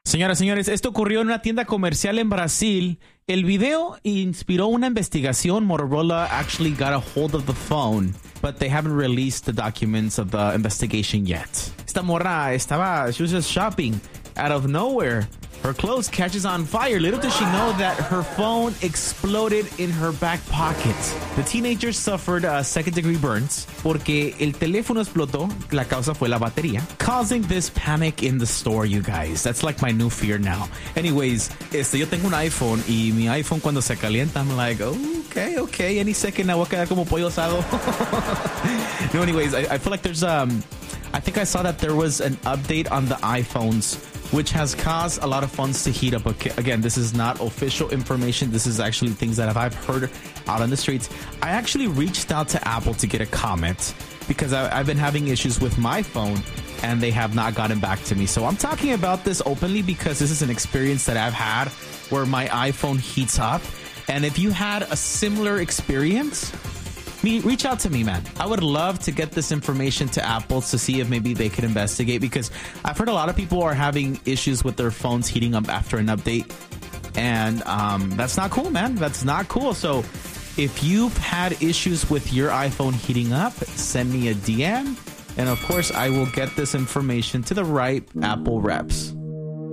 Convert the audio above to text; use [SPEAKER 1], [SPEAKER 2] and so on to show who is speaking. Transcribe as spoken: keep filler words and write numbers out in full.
[SPEAKER 1] Señoras y señores, esto ocurrió en una tienda comercial en Brasil. El video inspiró una investigación. Motorola actually got a hold of the phone, but they haven't released the documents of the investigation yet. Esta morra estaba, she was just shopping. Out of nowhere, her clothes catches on fire. Little does she know that her phone exploded in her back pocket. The teenager suffered uh, second-degree burns porque el teléfono explotó. La causa fue la batería, causing this panic in the store, you guys. That's like my new fear now. Anyways, este, yo tengo un iPhone y mi iPhone cuando se calienta, I'm like, oh, okay, okay. Any second now, voy a quedar como pollo asado. No, anyways, I, I feel like there's um, I think I saw that there was an update on the iPhones, which has caused a lot of phones to heat up. Okay, again, this is not official information. This is actually things that I've heard out on the streets. I actually reached out to Apple to get a comment because I, I've been having issues with my phone and they have not gotten back to me. So I'm talking about this openly because this is an experience that I've had where my iPhone heats up. And if you had a similar experience, me reach out to me, man. I would love to get this information to Apple to see if maybe they could investigate, because I've heard a lot of people are having issues with their phones heating up after an update, and um, that's not cool, man. That's not cool. So if you've had issues with your iPhone heating up, send me a D M, and of course I will get this information to the right Apple reps.